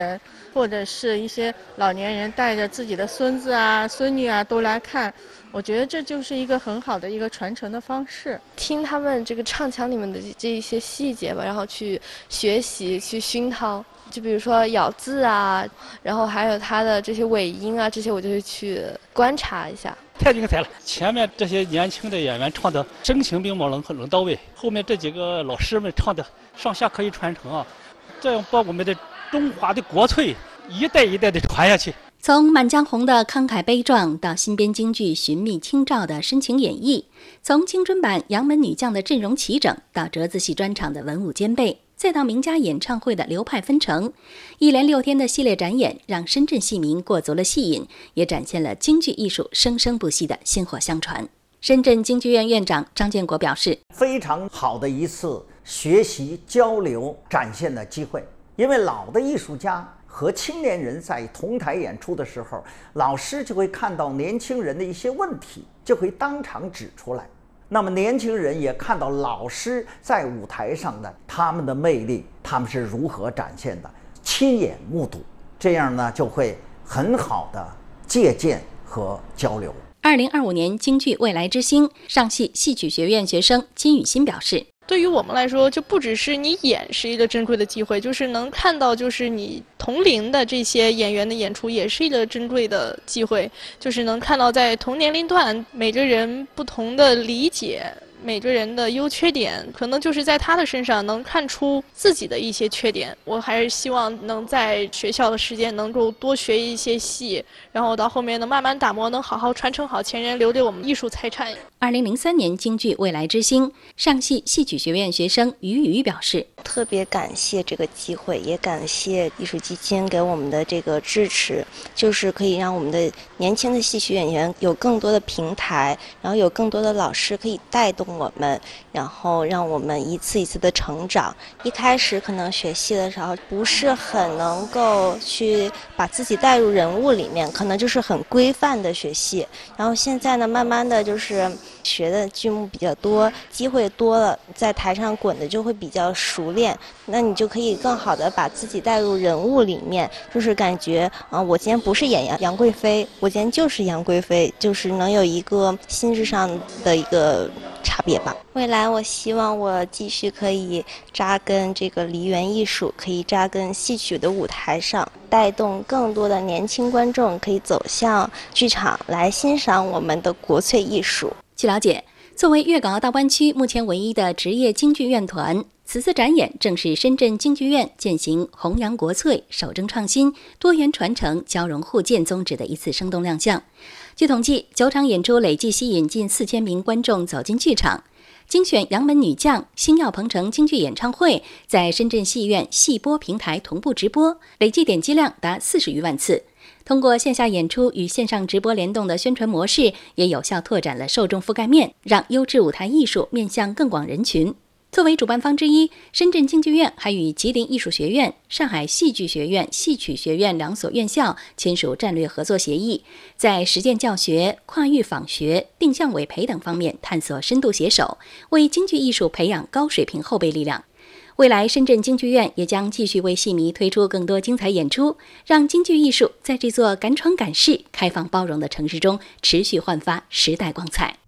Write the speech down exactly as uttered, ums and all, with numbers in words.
或者是一些老年人带着自己的孙子啊、孙女啊都来看，我觉得这就是一个很好的一个传承的方式。 听他们这个唱腔里面的这一些细节吧，然后去学习、去熏陶。就比如说咬字啊，然后还有它的这些尾音啊，这些我就会去观察一下。 太精彩了！前面这些年轻的演员唱的声情并茂、能能到位，后面这几个老师们唱的上下可以传承啊，这样把我们的中华的国粹一代一代的传下去。 从《满江红》的慷慨悲壮到新编京剧寻觅清照的深情演绎，从青春版杨门女将的阵容齐整到折子戏专场的文武兼备，再到名家演唱会的流派纷呈，一连六天的系列展演让深圳戏迷过足了戏瘾，也展现了京剧艺术生生不息的薪火相传。深圳京剧院院长张建国表示， 非常好的一次学习交流展现的机会，因为老的艺术家和青年人在同台演出的时候，老师就会看到年轻人的一些问题，就会当场指出来。那么年轻人也看到老师在舞台上的他们的魅力，他们是如何展现的，亲眼目睹，这样呢就会很好的借鉴和交流。 二零二五年京剧未来之星上戏戏曲学院学生金雨欣表示， 对于我们来说，就不只是你演是一个珍贵的机会，就是能看到就是你同龄的这些演员的演出也是一个珍贵的机会，就是能看到在同年龄段每个人不同的理解，每个人的优缺点，可能就是在他的身上能看出自己的一些缺点。我还是希望能在学校的时间能够多学一些戏，然后到后面能慢慢打磨，能好好传承好前人留给我们艺术财产。 二零零三年京剧未来之星上戏戏曲学院学生于宇表示， 特别感谢这个机会，也感谢艺术基金给我们的这个支持，就是可以让我们的年轻的戏曲演员有更多的平台，然后有更多的老师可以带动我们，然后让我们一次一次的成长。一开始可能学戏的时候不是很能够去把自己带入人物里面，可能就是很规范的学戏，然后现在呢慢慢的就是学的剧目比较多，机会多了，在台上滚的就会比较熟练，那你就可以更好的把自己带入人物里面，就是感觉啊、呃，我今天不是演杨杨贵妃，我今天就是杨贵妃，就是能有一个心智上的一个差别吧。未来我希望我继续可以扎根这个梨园艺术，可以扎根戏曲的舞台上，带动更多的年轻观众可以走向剧场来欣赏我们的国粹艺术。 据了解，作为粤港澳大湾区目前唯一的职业京剧院团，此次展演正是深圳京剧院践行弘扬国粹、守正创新、多元传承、交融互鉴宗旨的一次生动亮相。据统计，九场演出累计吸引近四千名观众走进剧场。精选杨门女将、星耀鹏程京剧演唱会在深圳戏院戏播平台同步直播，累计点击量达四十余万次。通过线下演出与线上直播联动的宣传模式，也有效拓展了受众覆盖面，让优质舞台艺术面向更广人群。作为主办方之一，深圳京剧院还与吉林艺术学院、上海戏剧学院、戏曲学院两所院校签署战略合作协议，在实践教学、跨域访学、定向委培等方面探索深度携手，为京剧艺术培养高水平后备力量。未来，深圳京剧院也将继续为戏迷推出更多精彩演出，让京剧艺术在这座敢闯敢试、开放包容的城市中持续焕发时代光彩。